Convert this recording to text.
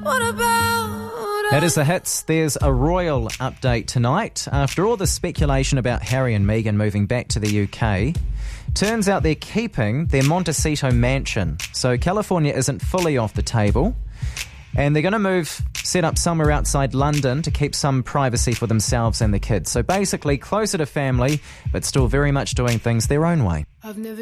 That is the hits. There's a royal update tonight. After all the speculation about Harry and Meghan moving back to the UK, turns out they're keeping their Montecito mansion. So California isn't fully off the table. And they're going to set up somewhere outside London to keep some privacy for themselves and the kids. So basically closer to family, but still very much doing things their own way. I've never